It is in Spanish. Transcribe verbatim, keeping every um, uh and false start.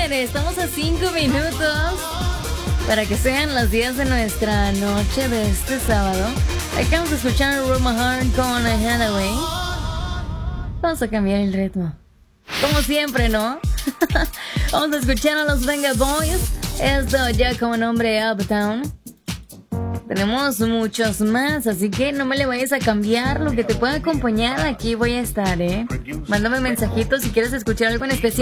bien, estamos a cinco minutos para que sean las diez de nuestra noche de este sábado. Acabamos de escuchar Rub My Heart con Hathaway. Vamos a cambiar el ritmo, como siempre, ¿no? Vamos a escuchar a los Venga Boys. Esto ya como nombre Uptown. Tenemos muchos más, así que no me le vayas a cambiar. Lo que te pueda acompañar, aquí voy a estar, ¿eh? Mándame mensajitos si quieres escuchar algo en especial.